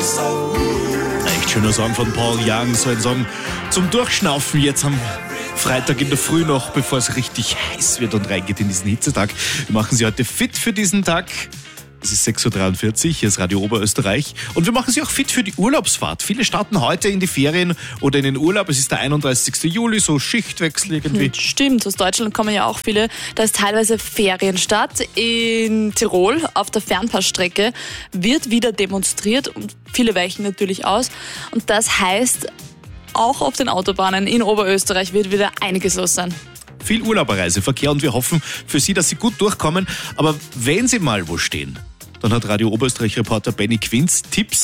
Echt schöner Song von Paul Young, so ein Song zum Durchschnaufen jetzt am Freitag in der Früh noch, bevor es richtig heiß wird und reingeht in diesen Hitzetag. Wir machen Sie heute fit für diesen Tag. Es ist 6.43 Uhr, hier ist Radio Oberösterreich und wir machen Sie auch fit für die Urlaubsfahrt. Viele starten heute in die Ferien oder in den Urlaub. Es ist der 31. Juli, so Schichtwechsel irgendwie. Stimmt, aus Deutschland kommen ja auch viele. Da ist teilweise Ferienstart. In Tirol auf der Fernpassstrecke wird wieder demonstriert und viele weichen natürlich aus. Und das heißt, auch auf den Autobahnen in Oberösterreich wird wieder einiges los sein. Viel Urlauberreiseverkehr und wir hoffen für Sie, dass Sie gut durchkommen. Aber wenn Sie mal wo stehen, dann hat Radio Oberösterreich-Reporter Benny Quinz Tipps